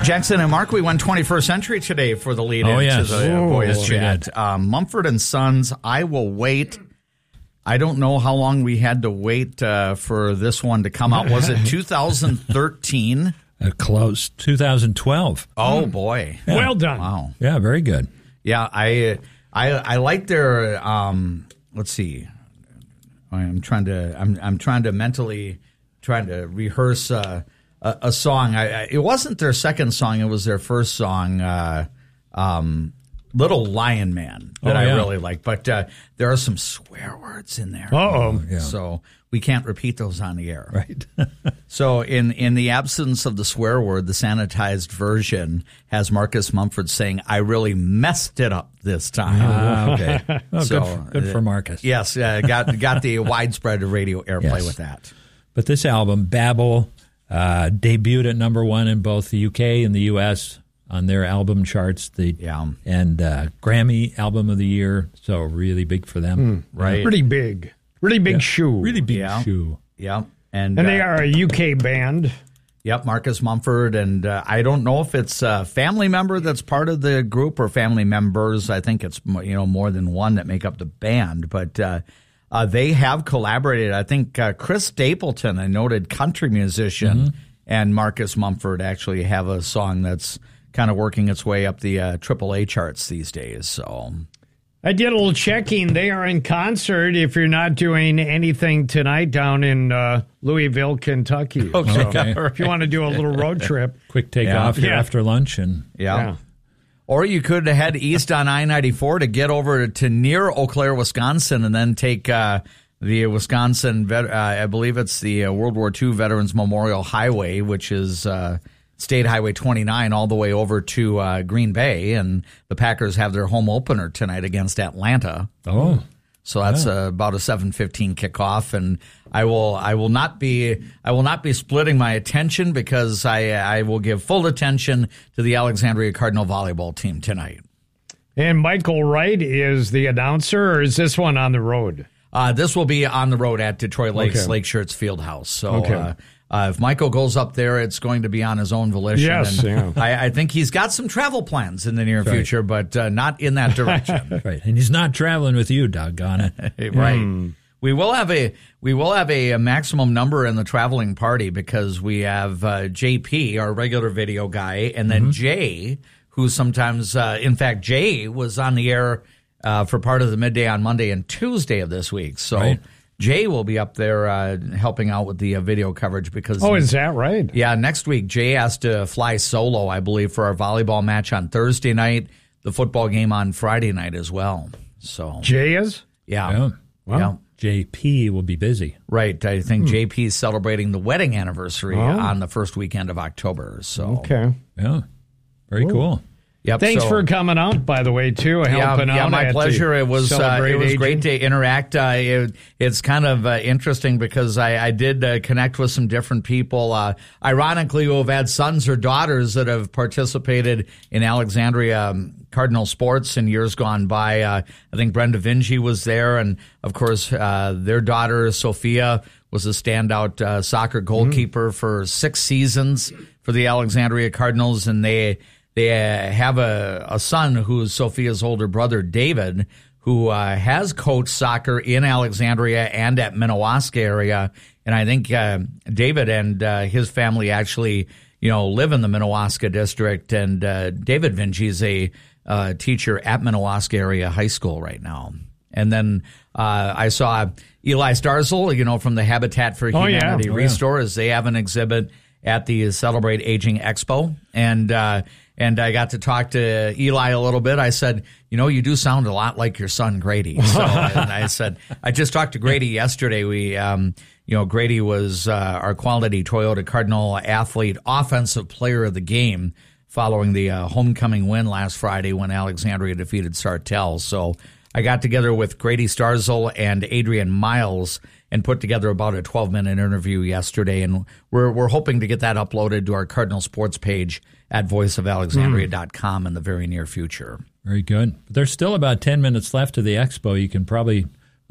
Jackson and Mark, we won 21st Century today for the lead into the boys' chat. Mumford & Sons, I Will Wait. I don't know how long we had to wait for this one to come out. Was it 2013? Close. 2012. Oh, boy. Yeah. Well done. Wow. Yeah, very good. Yeah, I like their, let's see. I'm trying to mentally rehearse a song. It wasn't their second song; it was their first song, "Little Lion Man," that I really like. But there are some swear words in there. So we can't repeat those on the air. Right. So in the absence of the swear word, the sanitized version has Marcus Mumford saying, "I really messed it up this time." Okay. Well, so good for Marcus. Yes, got the widespread radio airplay with that. But this album, Babel, debuted at number one in both the UK and the US on their album charts. And Grammy Album of the Year, so really big for them. Right. Pretty big shoe. Really big shoe. Yeah. And they are a UK band. Yep, Marcus Mumford, and I don't know if it's a family member that's part of the group or family members. I think it's more than one that make up the band, but they have collaborated. I think Chris Stapleton, a noted country musician, and Marcus Mumford actually have a song that's kind of working its way up the AAA charts these days. So I did a little checking. They are in concert if you're not doing anything tonight down in Louisville, Kentucky. Okay. If you want to do a little road trip. Quick takeoff here after lunch. Yeah. Or you could head east on I-94 to get over to near Eau Claire, Wisconsin, and then take the Wisconsin, I believe it's the World War II Veterans Memorial Highway, which is State Highway 29, all the way over to Green Bay. And the Packers have their home opener tonight against Atlanta. Oh. So that's about a 7:15 kickoff, and I will not be splitting my attention because I will give full attention to the Alexandria Cardinal volleyball team tonight. And Michael Wright is the announcer, or is this one on the road? This will be on the road at Detroit Lakes Lake Shirts Fieldhouse. So if Michael goes up there, it's going to be on his own volition. Yes, and I think he's got some travel plans in the near future, but not in that direction. Right, and he's not traveling with you, doggone it. Right. We will have a maximum number in the traveling party because we have JP, our regular video guy, and then Jay, who sometimes, in fact, Jay was on the air for part of the midday on Monday and Tuesday of this week. So Jay will be up there helping out with the video coverage because. Oh, is that right? Yeah, next week Jay has to fly solo, I believe, for our volleyball match on Thursday night, the football game on Friday night as well. So Jay is? Yeah. Wow. Yeah. JP will be busy. Right. I think JP is celebrating the wedding anniversary on the first weekend of October. So okay. Yeah. Very cool. Yep, Thanks for coming out, by the way, too. Helping out. Yeah, my pleasure. It was great to interact. It's kind of interesting because I did connect with some different people, ironically, who have had sons or daughters that have participated in Alexandria Cardinal sports in years gone by. I think Brenda Vinci was there, and, of course, their daughter, Sophia, was a standout soccer goalkeeper for 6 seasons for the Alexandria Cardinals, and they have a son who's Sophia's older brother, David, who has coached soccer in Alexandria and at Minnewaska area. And I think David and his family actually, live in the Minnewaska district. And David Vinci is a teacher at Minnewaska area high school right now. And then I saw Eli Starzl, from the Habitat for Humanity Restore, as they have an exhibit at the Celebrate Aging Expo. And I got to talk to Eli a little bit. I said, you do sound a lot like your son, Grady. So, and I said, I just talked to Grady yesterday. Grady was our quality Toyota Cardinal athlete, offensive player of the game following the homecoming win last Friday when Alexandria defeated Sartell. So I got together with Grady Starzl and Adrian Miles and put together about a 12-minute interview yesterday. And we're hoping to get that uploaded to our Cardinal Sports page at voiceofalexandria.com in the very near future. Very good. But there's still about 10 minutes left to the expo. You can probably,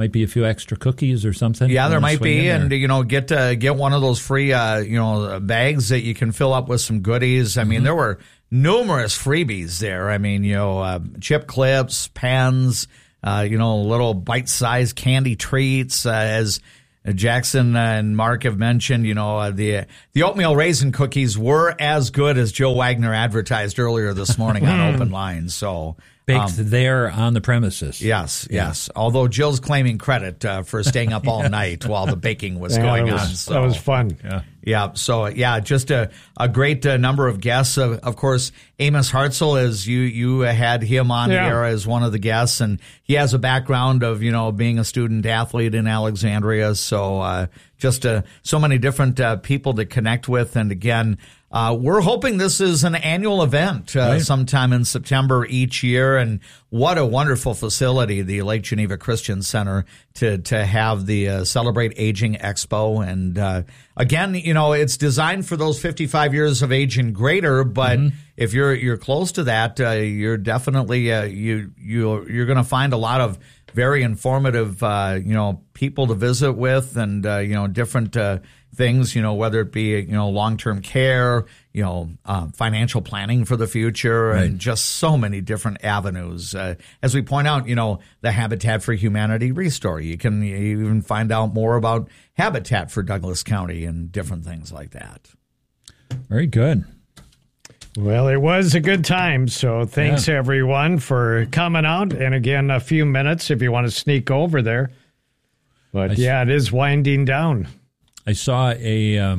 Might be a few extra cookies or something. Yeah, there might be, and get one of those free bags that you can fill up with some goodies. I mean, there were numerous freebies there. I mean, chip clips, pens, little bite-sized candy treats, as Jackson and Mark have mentioned. The oatmeal raisin cookies were as good as Joe Wagner advertised earlier this morning on Open Line. So baked there on the premises. Yes. Although Jill's claiming credit for staying up all night while the baking was going on. So. That was fun. Yeah. So, just a great number of guests. Of course, Amos Hartzell, as you had him on the air as one of the guests, and he has a background of, being a student athlete in Alexandria. So, so many different people to connect with. And again, we're hoping this is an annual event sometime in September each year. And what a wonderful facility, the Lake Geneva Christian Center, to have the Celebrate Aging Expo. And again, it's designed for those 55 years of age and greater. But if you're close to that, you're definitely you're going to find a lot of very informative people to visit with, and different things, whether it be, long-term care, financial planning for the future, and just so many different avenues. As we point out, the Habitat for Humanity Restore. You can even find out more about Habitat for Douglas County and different things like that. Very good. Well, it was a good time, so thanks everyone for coming out. And again, a few minutes if you want to sneak over there. But it is winding down. I saw a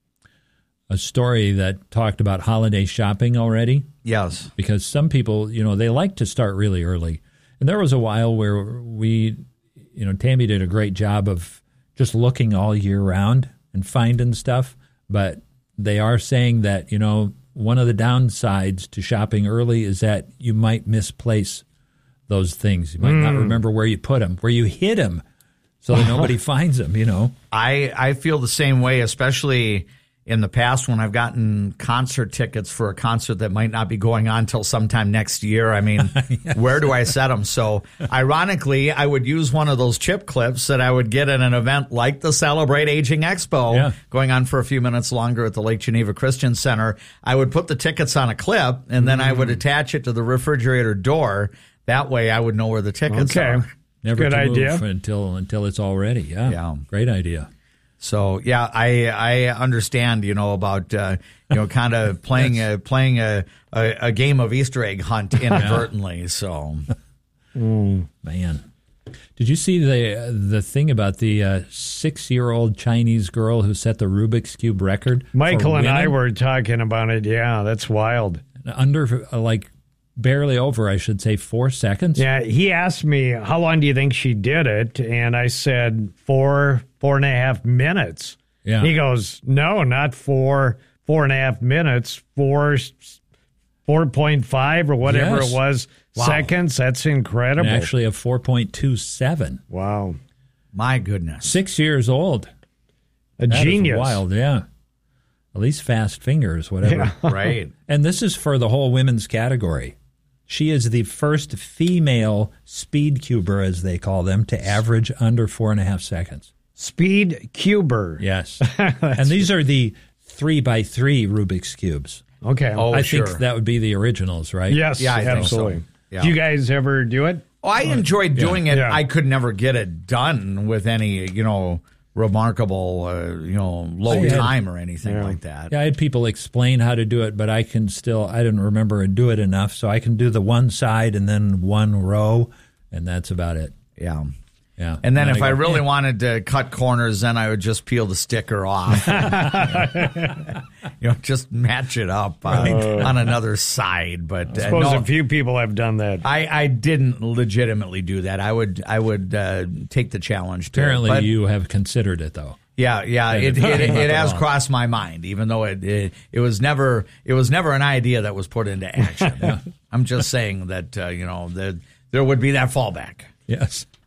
story that talked about holiday shopping already. Yes. Because some people, they like to start really early. And there was a while where we, Tammy did a great job of just looking all year round and finding stuff. But they are saying that, one of the downsides to shopping early is that you might misplace those things. You might not remember where you put them, where you hid them, so that nobody finds them, I feel the same way, especially in the past when I've gotten concert tickets for a concert that might not be going on till sometime next year. I mean, where do I set them? So ironically, I would use one of those chip clips that I would get at an event like the Celebrate Aging Expo going on for a few minutes longer at the Lake Geneva Christian Center. I would put the tickets on a clip, and then I would attach it to the refrigerator door. That way I would know where the tickets are. Never Good to idea. Move until it's all ready. Yeah. Great idea. So I understand, about kind of playing a game of Easter egg hunt inadvertently. So, man, did you see the thing about the 6-year-old Chinese girl who set the Rubik's Cube record? Michael and I were talking about it. Yeah, that's wild. Under barely over, I should say, 4 seconds. Yeah, he asked me, how long do you think she did it? And I said 4.5 minutes. Yeah. He goes, no, not 4.5 minutes, 4.5 or whatever it was seconds. That's incredible. And actually a 4.27. Wow. My goodness. 6 years old. A genius. Wild, yeah. At least fast fingers, whatever. Yeah. Right. And this is for the whole women's category. She is the first female speed cuber, as they call them, to average under 4.5 seconds. Speed cuber. Yes. And these are the 3x3 Rubik's Cubes. Okay. I think that would be the originals, right? Yes, I absolutely. think so. Yeah. Do you guys ever do it? Oh, I enjoyed doing it. Yeah. I could never get it done with any, remarkable, low time or anything like that. Yeah, I had people explain how to do it, but I didn't remember and do it enough, so I can do the one side and then one row, and that's about it. Yeah. Yeah. And then if I really wanted to cut corners, then I would just peel the sticker off. Just match it up on another side. But I suppose a few people have done that. I didn't legitimately do that. I would take the challenge. Apparently, you have considered it though. Yeah. It has crossed my mind, even though it was never an idea that was put into action. I'm just saying that that there would be that fallback. Yes.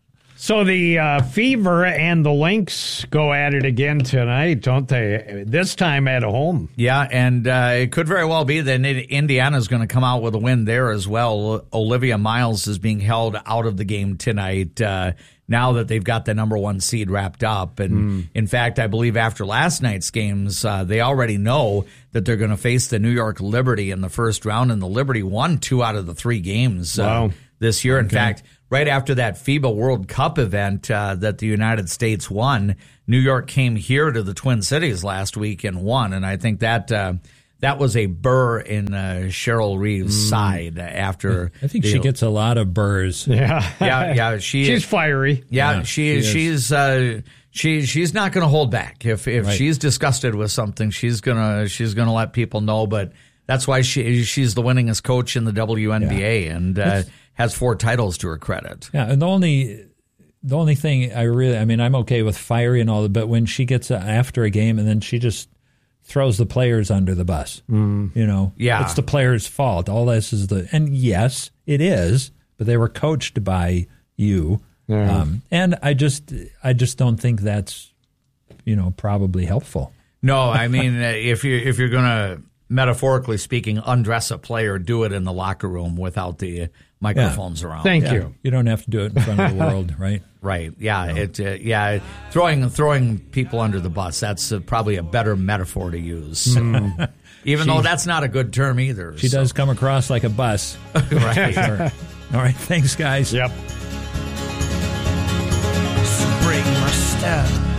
So the Fever and the Lynx go at it again tonight, don't they? This time at home. Yeah, and it could very well be that Indiana's going to come out with a win there as well. Olivia Miles is being held out of the game tonight now that they've got the number 1 seed wrapped up. And in fact, I believe after last night's games, they already know that they're going to face the New York Liberty in the first round, and the Liberty won 2 out of the 3 games this year. In fact, right after that FIBA World Cup event that the United States won, New York came here to the Twin Cities last week and won. And I think that that was a burr in Cheryl Reeves' side after. I think she gets a lot of burrs. Yeah. She's fiery. Yeah, she's not going to hold back. If she's disgusted with something, she's gonna let people know. But that's why she's the winningest coach in the WNBA and has 4 titles to her credit. Yeah, and the only thing I'm okay with fiery and all that, but when she gets after a game and then she just throws the players under the bus, it's the players' fault. All this is and yes, it is, but they were coached by you, and I just don't think that's probably helpful. No, I mean if you're gonna, metaphorically speaking, undress a player, do it in the locker room without the microphones around. Thank you. You don't have to do it in front of the world, right? Right. Yeah. Throwing people under the bus. That's probably a better metaphor to use. Even though that's not a good term either. She does come across like a bus. Right. Sure. All right. Thanks, guys. Yep. Spring must step.